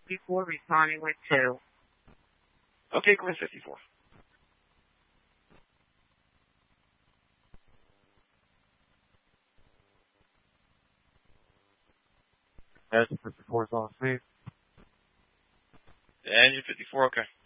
before responding with 2. Okay, Glenn 54. Engine 54 is on speed. Engine 54, okay.